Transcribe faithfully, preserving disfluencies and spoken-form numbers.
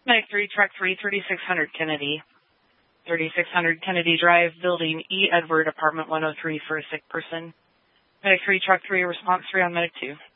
Medic three, Truck three, thirty-six hundred Kennedy. thirty-six hundred Kennedy Drive, Building E. Edward, Apartment one oh three for a sick person. Medic three, Truck three, Response three on Medic two.